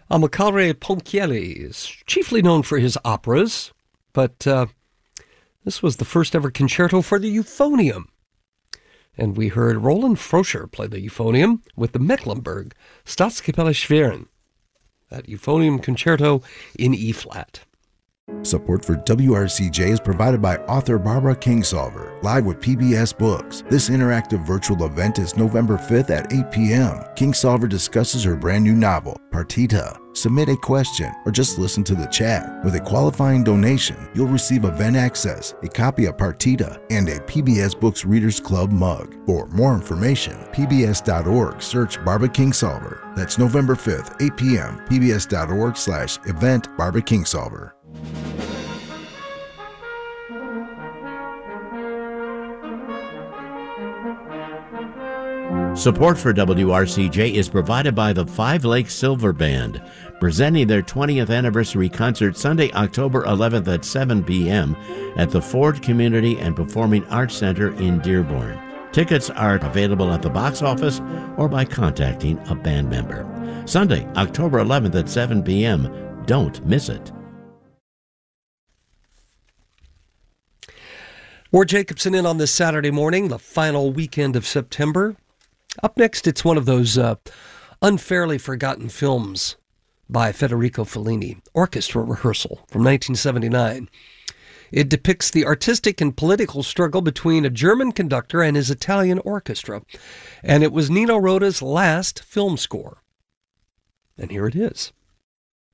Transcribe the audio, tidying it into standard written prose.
Amilcare Ponchielli is chiefly known for his operas, but this was the first ever concerto for the euphonium. And we heard Roland Froscher play the euphonium with the Mecklenburg Staatskapelle Schwerin, that euphonium concerto in E-flat. Support for WRCJ is provided by author Barbara Kingsolver, live with PBS Books. This interactive virtual event is November 5th at 8 p.m. Kingsolver discusses her brand new novel, Partita. Submit a question or just listen to the chat. With a qualifying donation, you'll receive event access, a copy of Partita, and a PBS Books Readers Club mug. For more information, pbs.org, search Barbara Kingsolver. That's November 5th, 8 p.m., pbs.org/event Barbara Kingsolver. Support for WRCJ is provided by the Five Lakes Silver Band, presenting their 20th anniversary concert Sunday, October 11th at 7 p.m. at the Ford Community and Performing Arts Center in Dearborn. Tickets are available at the box office or by contacting a band member. Sunday, October 11th at 7 p.m. Don't miss it. Ward Jacobson in on this Saturday morning, the final weekend of September. Up next, it's one of those unfairly forgotten films by Federico Fellini, Orchestra Rehearsal from 1979. It depicts the artistic and political struggle between a German conductor and his Italian orchestra, and it was Nino Rota's last film score. And here it is.